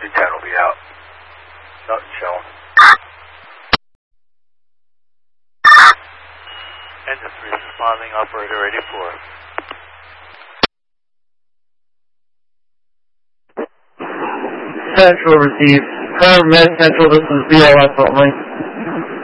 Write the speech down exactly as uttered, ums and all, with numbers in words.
three ten will be out. Nothing showing. Engine three is responding, operator eighty-four. Central received. Herm Med Central, this is B L S only.